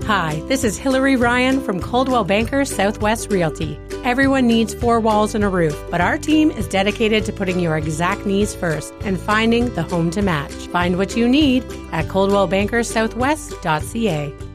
Hi, this is Hillary Ryan from Coldwell Banker Southwest Realty. Everyone needs 4 walls and a roof, but our team is dedicated to putting your exact needs first and finding the home to match. Find what you need at coldwellbankersouthwest.ca.